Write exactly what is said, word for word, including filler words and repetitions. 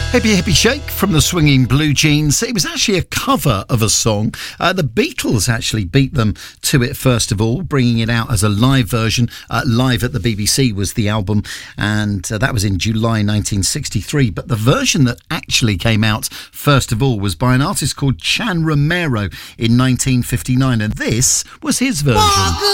Hippie Hippie Shake from the Swinging Blue Jeans. It was actually a cover of a song. Uh, the Beatles actually beat them to it first of all, bringing it out as a live version. Uh, Live at the B B C was the album, and uh, that was in July nineteen sixty-three. But the version that actually came out first of all was by an artist called Chan Romero in nineteen fifty-nine, and this was his version.